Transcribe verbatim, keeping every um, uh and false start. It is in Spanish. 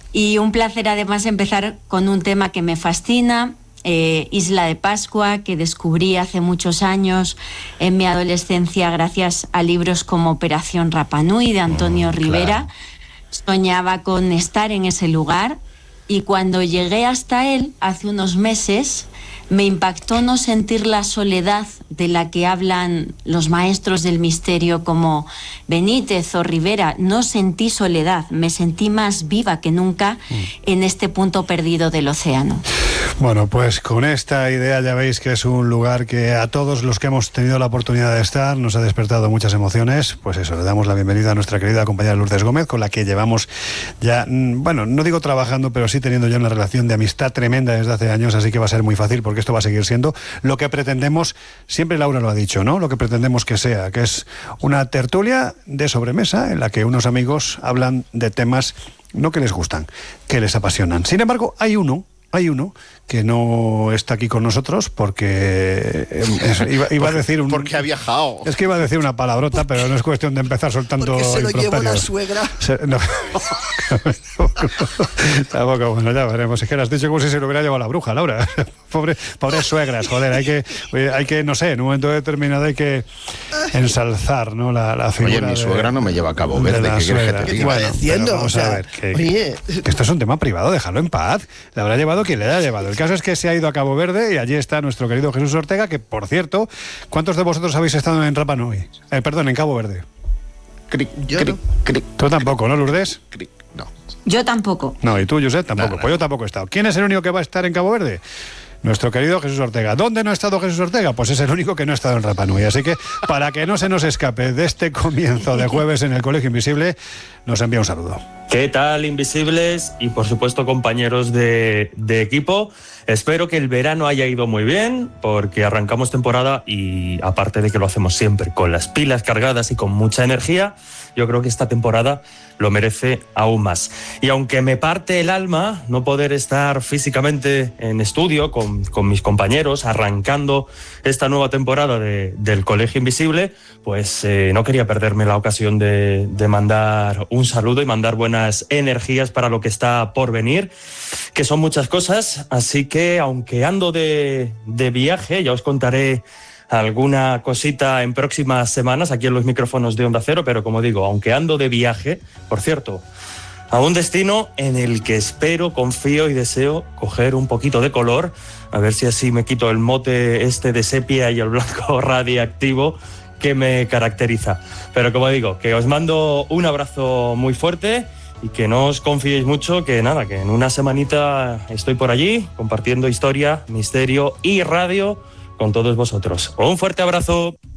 Y un placer además empezar con un tema que me fascina, eh, Isla de Pascua, que descubrí hace muchos años en mi adolescencia gracias a libros como Operación Rapa Nui de Antonio Mm, Rivera. claro. Soñaba con estar en ese lugar y cuando llegué hasta él hace unos meses me impactó no sentir la soledad de la que hablan los maestros del misterio como Benítez o Rivera. No sentí soledad, me sentí más viva que nunca en este punto perdido del océano. Bueno, pues con esta idea ya veis que es un lugar que a todos los que hemos tenido la oportunidad de estar nos ha despertado muchas emociones. Pues eso, le damos la bienvenida a nuestra querida compañera Lourdes Gómez, con la que llevamos ya, bueno, no digo trabajando, pero sí teniendo ya una relación de amistad tremenda desde hace años, así que va a ser muy fácil porque esto va a seguir siendo lo que pretendemos, siempre Laura lo ha dicho, ¿no? Lo que pretendemos que sea, que es una tertulia de sobremesa en la que unos amigos hablan de temas no que les gustan, que les apasionan. Sin embargo, hay uno Hay uno que no está aquí con nosotros porque es, iba, iba a decir un... Porque ha viajado. Es que iba a decir una palabrota, pero no es cuestión de empezar soltando porque se lo llevó la improperios. suegra. Se, no, tampoco, bueno, ya veremos. Es que lo has dicho como si se lo hubiera llevado la bruja, Laura. Pobre, pobres suegras, joder, hay que, hay que, no sé, en un momento determinado hay que ensalzar, ¿no? La, la figura. Oye, mi de, suegra no me lleva a Cabo Verde, ¿qué quieres que te diga? Bueno, diciendo, vamos o sea, a ver, que, oye. que esto es un tema privado, déjalo en paz. Le habrá llevado quien le haya llevado. El caso es que se ha ido a Cabo Verde y allí está nuestro querido Jesús Ortega, que, por cierto, ¿cuántos de vosotros habéis estado en Rapa Nui? Eh, perdón, en Cabo Verde. Cric, Yo cric, no. cric, Tú tampoco, ¿no, Lourdes? cric. No. Yo tampoco. No, y tú, Josep, tampoco. No, no. Pues yo tampoco he estado. ¿Quién es el único que va a estar en Cabo Verde? Nuestro querido Jesús Ortega. ¿Dónde no ha estado Jesús Ortega? Pues es el único que no ha estado en Rapa Nui. Así que, para que no se nos escape de este comienzo de jueves en el Colegio Invisible, nos envía un saludo. ¿Qué tal, Invisibles? Y por supuesto, compañeros de, de equipo. Espero que el verano haya ido muy bien, porque arrancamos temporada y, aparte de que lo hacemos siempre con las pilas cargadas y con mucha energía, yo creo que esta temporada lo merece aún más. Y aunque me parte el alma no poder estar físicamente en estudio con, con mis compañeros arrancando esta nueva temporada de, del Colegio Invisible, pues eh, no quería perderme la ocasión de, de mandar un saludo y mandar buenas energías para lo que está por venir, que son muchas cosas. Así que, aunque ando de, de viaje, ya os contaré alguna cosita en próximas semanas aquí en los micrófonos de Onda Cero, pero como digo, aunque ando de viaje, por cierto, a un destino en el que espero, confío y deseo coger un poquito de color, a ver si así me quito el mote este de sepia y el blanco radiactivo que me caracteriza. Pero como digo, que os mando un abrazo muy fuerte y que no os confiéis mucho, que nada, que en una semanita estoy por allí compartiendo historia, misterio y radio con todos vosotros. Un fuerte abrazo.